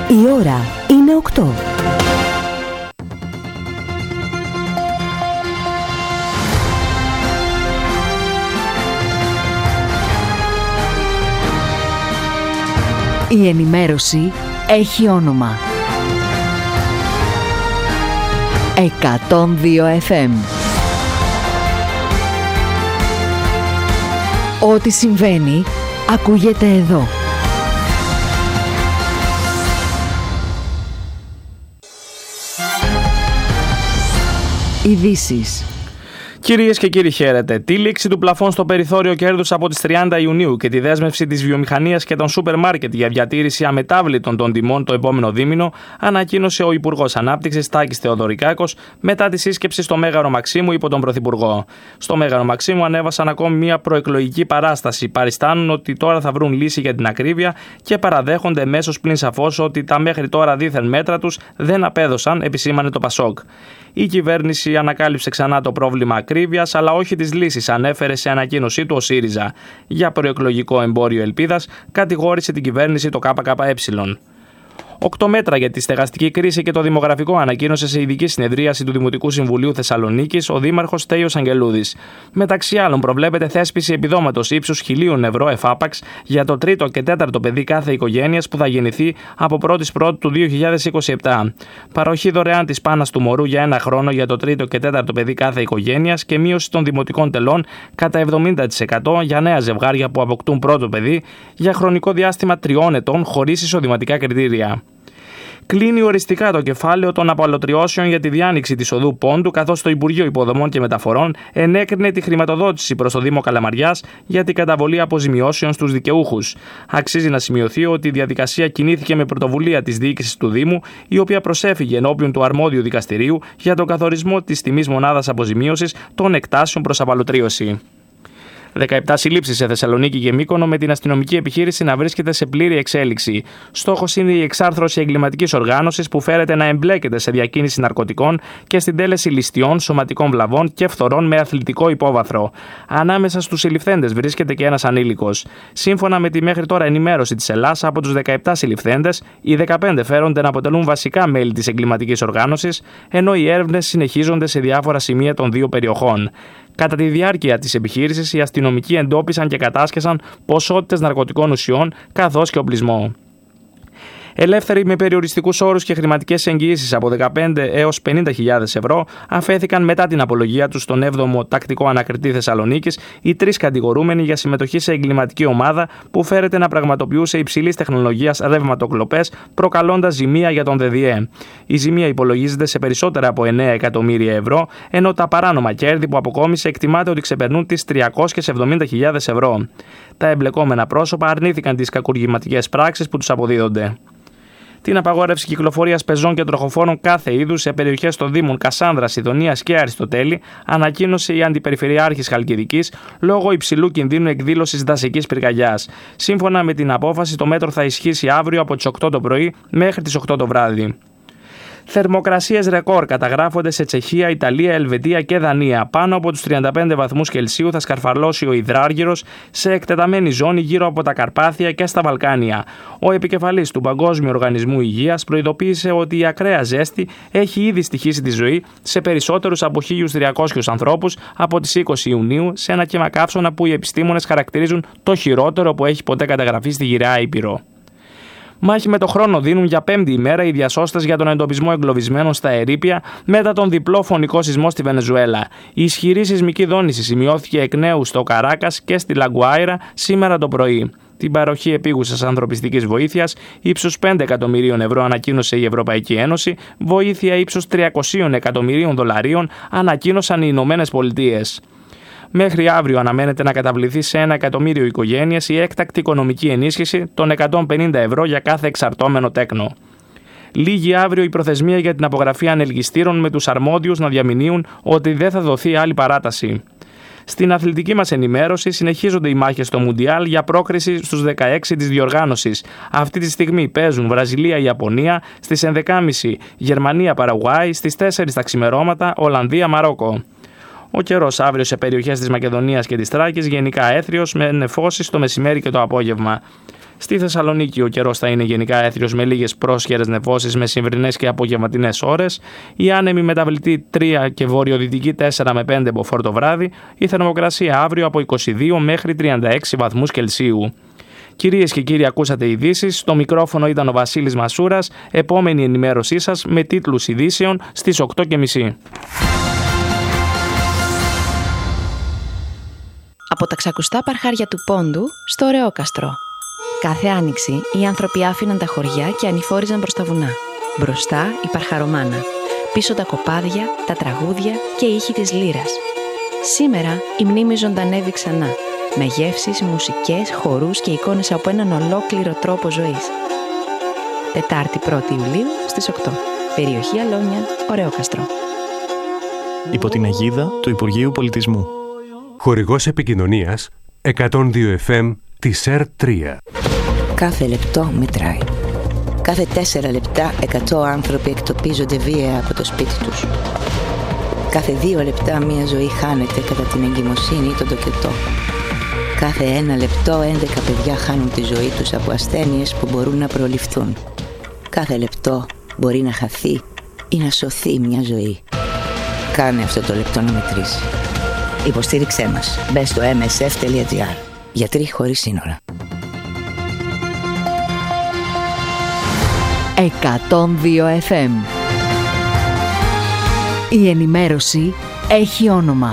Η ώρα είναι 8. Η ενημέρωση έχει όνομα. 102 FM. Ό,τι συμβαίνει, ακούγεται εδώ. Ειδήσεις. Κυρίες και κύριοι, χαίρετε. Τη λήξη του πλαφών στο περιθώριο κέρδους από τις 30 Ιουνίου και τη δέσμευση της βιομηχανίας και των σούπερ μάρκετ για διατήρηση αμετάβλητων των τιμών το επόμενο δίμηνο, ανακοίνωσε ο Υπουργός Ανάπτυξης Τάκης Θεοδωρικάκος μετά τη σύσκεψη στο Μέγαρο Μαξίμου υπό τον Πρωθυπουργό. Στο Μέγαρο Μαξίμου ανέβασαν ακόμη μια προεκλογική παράσταση. Παριστάνουν ότι τώρα θα βρουν λύση για την ακρίβεια και παραδέχονται εμέσως πλην σαφώς ότι τα μέχρι τώρα δίθεν μέτρα τους δεν απέδωσαν, επισήμανε το Πασόκ. Η κυβέρνηση ανακάλυψε ξανά το πρόβλημα ακρίβειας, αλλά όχι τις λύσεις, ανέφερε σε ανακοίνωσή του ο ΣΥΡΙΖΑ. Για προεκλογικό εμπόριο ελπίδας, κατηγόρησε την κυβέρνηση το ΚΚΕ. 8 μέτρα για τη στεγαστική κρίση και το δημογραφικό ανακοίνωσε σε ειδική συνεδρίαση του Δημοτικού Συμβουλίου Θεσσαλονίκης ο Δήμαρχος Στέιος Αγγελούδης. Μεταξύ άλλων, προβλέπεται θέσπιση επιδόματος ύψους 1.000 ευρώ εφάπαξ για το 3ο και 4ο παιδί κάθε οικογένειας που θα γεννηθεί από 1η Πρώτου του 2027. Παροχή δωρεάν της πάνας του μωρού για 1 χρόνο για το 3ο και 4ο παιδί κάθε οικογένειας και μείωση των δημοτικών τελών κατά 70% για νέα ζευγάρια που αποκτούν πρώτο παιδί για χρονικό διάστημα 3 ετών χωρίς εισοδηματικά κριτήρια. Κλείνει οριστικά το κεφάλαιο των απαλωτριώσεων για τη διάνοιξη της οδού Πόντου, καθώς το Υπουργείο Υποδομών και Μεταφορών ενέκρινε τη χρηματοδότηση προς το Δήμο Καλαμαριάς για την καταβολή αποζημιώσεων στους δικαιούχους. Αξίζει να σημειωθεί ότι η διαδικασία κινήθηκε με πρωτοβουλία της διοίκησης του Δήμου, η οποία προσέφυγε ενώπιον του αρμόδιου δικαστηρίου για τον καθορισμό της τιμής μονάδας αποζημίωσης των εκτάσεων προς απαλωτρίωση. 17 συλλήψεις σε Θεσσαλονίκη και Μύκονο με την αστυνομική επιχείρηση να βρίσκεται σε πλήρη εξέλιξη. Στόχος είναι η εξάρθρωση εγκληματικής οργάνωσης που φέρεται να εμπλέκεται σε διακίνηση ναρκωτικών και στην τέλεση ληστειών, σωματικών βλαβών και φθορών με αθλητικό υπόβαθρο. Ανάμεσα στους συλληφθέντες βρίσκεται και ένας ανήλικος. Σύμφωνα με τη μέχρι τώρα ενημέρωση της Ελλάς, από τους 17 συλληφθέντες, οι 15 φέρονται να αποτελούν βασικά μέλη της εγκληματικής οργάνωσης, ενώ οι έρευνες συνεχίζονται σε διάφορα σημεία των δύο περιοχών. Κατά τη διάρκεια της επιχείρησης, οι αστυνομικοί εντόπισαν και κατάσχεσαν ποσότητες ναρκωτικών ουσιών καθώς και οπλισμό. Ελεύθεροι με περιοριστικούς όρους και χρηματικές εγγυήσεις από 15 έως 50.000 ευρώ αφέθηκαν μετά την απολογία τους στον 7ο Τακτικό Ανακριτή Θεσσαλονίκης οι 3 κατηγορούμενοι για συμμετοχή σε εγκληματική ομάδα που φέρεται να πραγματοποιούσε υψηλής τεχνολογίας ρευματοκλοπές, προκαλώντας ζημία για τον ΔΔΕ. Η ζημία υπολογίζεται σε περισσότερα από 9 εκατομμύρια ευρώ, ενώ τα παράνομα κέρδη που αποκόμισε εκτιμάται ότι ξεπερνούν τις 370.000 ευρώ. Τα εμπλεκόμενα πρόσωπα αρνήθηκαν τις κακουργηματικές πράξεις που τους αποδίδονται. Την απαγόρευση κυκλοφορίας πεζών και τροχοφόρων κάθε είδους σε περιοχές των Δήμων Κασάνδρας, Ιδονίας και Αριστοτέλη ανακοίνωσε η Αντιπεριφερειάρχης Χαλκιδικής λόγω υψηλού κινδύνου εκδήλωσης δασικής πυρκαγιάς. Σύμφωνα με την απόφαση, το μέτρο θα ισχύσει αύριο από τις 8 το πρωί μέχρι τις 8 το βράδυ. Θερμοκρασίες ρεκόρ καταγράφονται σε Τσεχία, Ιταλία, Ελβετία και Δανία. Πάνω από τους 35 βαθμούς Κελσίου θα σκαρφαλώσει ο υδράργυρος σε εκτεταμένη ζώνη γύρω από τα Καρπάθια και στα Βαλκάνια. Ο επικεφαλής του Παγκόσμιου Οργανισμού Υγείας προειδοποίησε ότι η ακραία ζέστη έχει ήδη στοιχήσει τη ζωή σε περισσότερους από 1.300 ανθρώπους από τις 20 Ιουνίου σε ένα κύμα καύσωνα που οι επιστήμονες χαρακτηρίζουν το χειρότερο που έχει ποτέ καταγραφεί στη γυραιά Ήπειρο. Μάχη με το χρόνο δίνουν για 5η ημέρα οι διασώστες για τον εντοπισμό εγκλωβισμένων στα ερείπια μετά τον διπλό φωνικό σεισμό στη Βενεζουέλα. Η ισχυρή σεισμική δόνηση σημειώθηκε εκ νέου στο Καράκας και στη Λαγκουάιρα σήμερα το πρωί. Την παροχή επίγουσας ανθρωπιστικής βοήθειας ύψους 5 εκατομμυρίων ευρώ ανακοίνωσε η Ευρωπαϊκή Ένωση, βοήθεια ύψους 300 εκατομμυρίων δολαρίων ανακοίνωσαν οι Ηνωμένες Πολιτείες. Μέχρι αύριο αναμένεται να καταβληθεί σε 1 εκατομμύριο οικογένειες η έκτακτη οικονομική ενίσχυση των 150 ευρώ για κάθε εξαρτώμενο τέκνο. Λήγει αύριο η προθεσμία για την απογραφή ανελγιστήρων με τους αρμόδιους να διαμηνύουν ότι δεν θα δοθεί άλλη παράταση. Στην αθλητική μας ενημέρωση συνεχίζονται οι μάχες στο Μουντιάλ για πρόκριση στους 16 της διοργάνωσης. Αυτή τη στιγμή παίζουν Βραζιλία-Ιαπωνία, στις 11.30 Γερμανία-Παραγουάη, στις 4 τα ξημερώματα Ολλανδία-Μαρόκο. Ο καιρός αύριο σε περιοχές της Μακεδονίας και της Θράκης γενικά έθριος με νεφώσεις το μεσημέρι και το απόγευμα. Στη Θεσσαλονίκη ο καιρός θα είναι γενικά έθριος με λίγες πρόσχερες νεφώσεις με σημερινές και απογευματινές ώρες. Η άνεμη μεταβλητή 3 και βορειοδυτική 4 με 5 μποφόρ το βράδυ. Η θερμοκρασία αύριο από 22 μέχρι 36 βαθμούς Κελσίου. Κυρίες και κύριοι, ακούσατε ειδήσεις. Στο μικρόφωνο ήταν ο Βασίλης Μασούρας. Επόμενη ενημέρωσή σας με τίτλους ειδήσεων στις 8:30. Από τα ξακουστά παρχάρια του Πόντου στο Ρεόκαστρο. Κάθε άνοιξη οι άνθρωποι άφηναν τα χωριά και ανηφόριζαν προς τα βουνά. Μπροστά η παρχαρομάνα. Πίσω τα κοπάδια, τα τραγούδια και οι ήχοι της λύρας. Σήμερα η μνήμη ζωντανεύει ξανά. Με γεύσεις, μουσικές, χορούς και εικόνες από έναν ολόκληρο τρόπο ζωής. Τετάρτη 1η Ιουλίου στις 8. Περιοχή Αλόνια, Ρεόκαστρο. Υπό την αιγίδα του Υπουργείου Πολιτισμού. Χορηγός επικοινωνίας 102 FM της ΕΡΤ3. Κάθε λεπτό μετράει. Κάθε 4 λεπτά 100 άνθρωποι εκτοπίζονται βία από το σπίτι τους. Κάθε 2 λεπτά μια ζωή χάνεται κατά την εγκυμοσύνη ή τον τοκετό. Κάθε 1 λεπτό 11 παιδιά χάνουν τη ζωή τους από ασθένειες που μπορούν να προληφθούν. Κάθε λεπτό μπορεί να χαθεί ή να σωθεί μια ζωή. Κάνε αυτό το λεπτό να μετρήσει. Υποστήριξέ μας. Μπες στο msf.gr. Γιατροί χωρίς σύνορα. 102 FM. Η ενημέρωση έχει όνομα.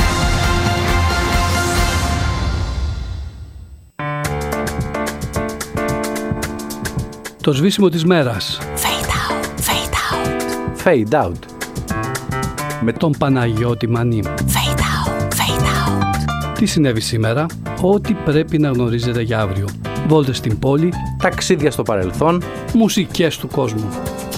Το σβήσιμο της μέρας. Fade out, fade out. Fade out. Με τον Παναγιώτη Μανή. Fade out, fade out. Τι συνέβη σήμερα, ό,τι πρέπει να γνωρίζετε για αύριο. Βόλτες στην πόλη, Ταξίδια στο παρελθόν, μουσικές του κόσμου.